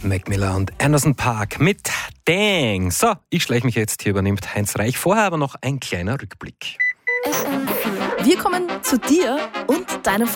Mac Miller und Anderson .Paak mit Dang. So, ich schleiche mich jetzt. Hier übernimmt Heinz Reich. Vorher aber noch ein kleiner Rückblick. Wir kommen zu dir und deinem